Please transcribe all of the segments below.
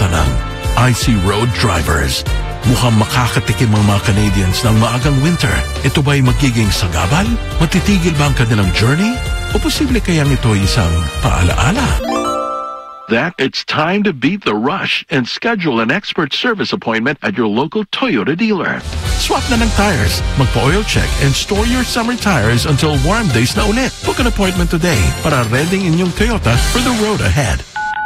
kabanata ng IC Road Drivers. Mukhang makakatikim ang mga Canadians ng maagang winter. Ito ba'y magiging sagabal? Matitigil ba ang kanilang journey? O posible kayang ito isang paalaala? That it's time to beat the rush and schedule an expert service appointment at your local Toyota dealer. Swap na ng tires, magpa-oil check, and store your summer tires until warm days na ulit. Book an appointment today para readying inyong Toyota for the road ahead.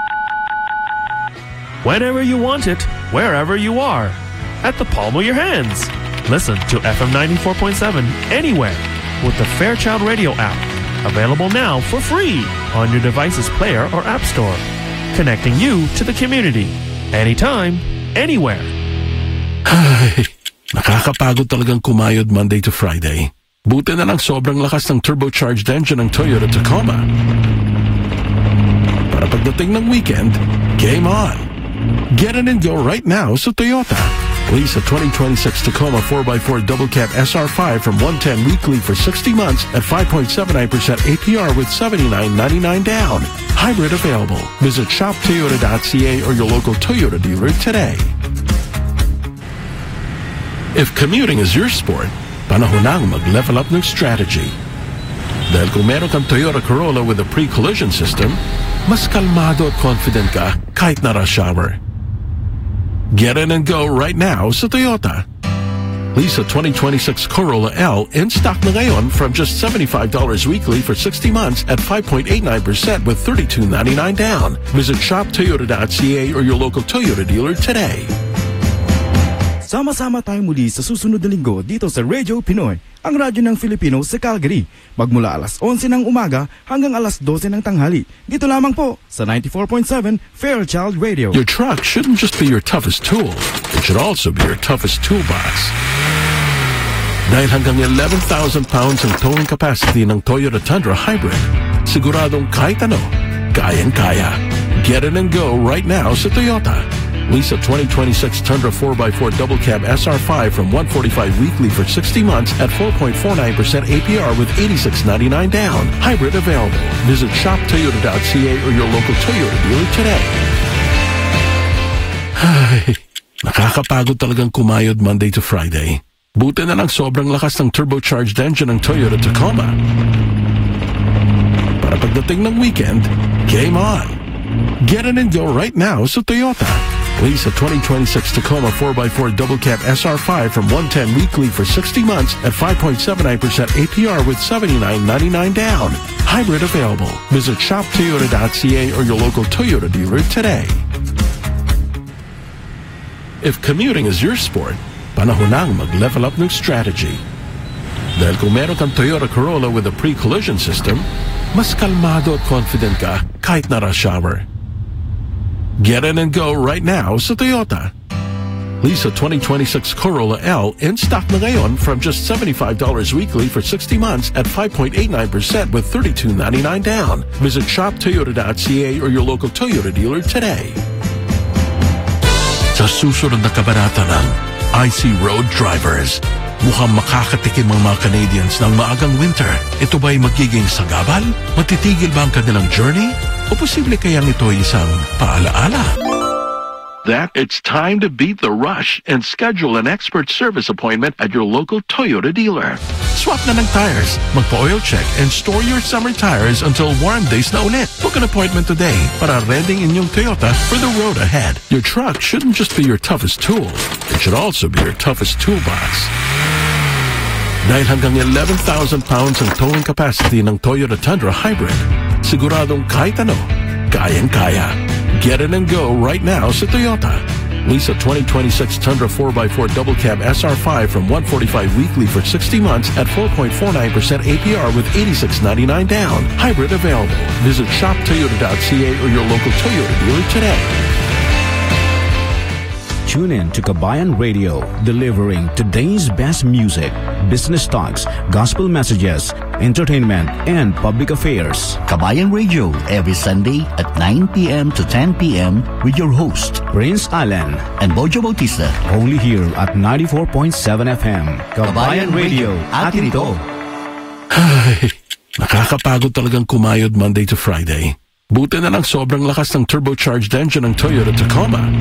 Whenever you want it, wherever you are, at the palm of your hands. Listen to FM 94.7 anywhere with the Fairchild Radio app. Available now for free on your device's player or app store. Connecting you to the community. Anytime, anywhere. Ay, nakakapagod talagang kumayod Monday to Friday. Buti na lang sobrang lakas ng turbocharged engine ng Toyota Tacoma. Para pagdating ng weekend, game on. Get in and go right now sa Toyota. Lease a 2026 Tacoma 4x4 double cab SR5 from $110 weekly for 60 months at 5.79% APR with $79.99 down. Hybrid available. Visit shoptoyota.ca or your local Toyota dealer today. If commuting is your sport, panahon nang mag-level up ng strategy. Dahil kung meron kang Toyota Corolla with a pre-collision system, mas kalmado at confident ka kahit na rush hour. Get in and go right now sa Toyota. Lease a 2026 Corolla L in stock na ngayon from just $75 weekly for 60 months at 5.89% with $32.99 down. Visit shoptoyota.ca or your local Toyota dealer today. Sama-sama tayong muli sa susunod na linggo dito sa Radio Pinoy, ang radyo ng Filipino sa Calgary. Magmula alas 11 ng umaga hanggang alas 12 ng tanghali. Dito lamang po sa 94.7 Fairchild Radio. Your truck shouldn't just be your toughest tool. It should also be your toughest toolbox. Dahil hanggang 11,000 pounds ang towing capacity ng Toyota Tundra Hybrid, siguradong kahit ano, kayang-kaya. Get in and go right now sa Toyota. Lease a 2026 Tundra 4x4 double cab SR5 from $145 weekly for 60 months at 4.49% APR with $86.99 down. Hybrid available. Visit shoptoyota.ca or your local Toyota dealer today. Ay, nakakapagod talagang kumayod Monday to Friday. Buti na lang sobrang lakas ng turbocharged engine ng Toyota Tacoma. Para pagdating ng weekend, game on. Get in and go right now sa Toyota. Lease a 2026 Tacoma 4x4 double cab SR5 from $110 weekly for 60 months at 5.79% APR with $79.99 down. Hybrid available. Visit shoptoyota.ca or your local Toyota dealer today. If commuting is your sport, panahon nang mag-level up ng strategy. Dahil kung meron kang Toyota Corolla with a pre-collision system, mas kalmado at confident ka kahit na rush hour. Get in and go right now sa Toyota. Lease a 2026 Corolla L in stock na ngayon from just $75 weekly for 60 months at 5.89% with $32.99 down. Visit shoptoyota.ca or your local Toyota dealer today. Sa susunod na kabanata ng IC Road Drivers, mukhang makakatikim ang mga Canadians ng maagang winter. Ito ba'y magiging sagabal? Matitigil ba ang kanilang journey? O posible kayang ito isang paalaala? That it's time to beat the rush and schedule an expert service appointment at your local Toyota dealer. Swap na ng tires, magpa-oil check, and store your summer tires until warm days na ulit. Book an appointment today para readying inyong Toyota for the road ahead. Your truck shouldn't just be your toughest tool. It should also be your toughest toolbox. Dahil hanggang 11,000 pounds ang towing capacity ng Toyota Tundra Hybrid, siguradong kahit ano, kayang-kaya. Get in and go right now sa Toyota. Lease a 2026 Tundra 4x4 double cab SR5 from $145 weekly for 60 months at 4.49% APR with $86.99 down. Hybrid available. Visit shoptoyota.ca or your local Toyota dealer today. Tune in to Kabayan Radio, delivering today's best music, business talks, gospel messages, entertainment, and public affairs. Kabayan Radio every Sunday at 9 p.m. to 10 p.m. with your host, Prince Allen and Bojo Bautista. Only here at 94.7 FM. Kabayan Radio, atin ito. Ay, nakakapagod talagang kumayod Monday to Friday. Buti na lang sobrang lakas ng turbocharged engine ng Toyota Tacoma.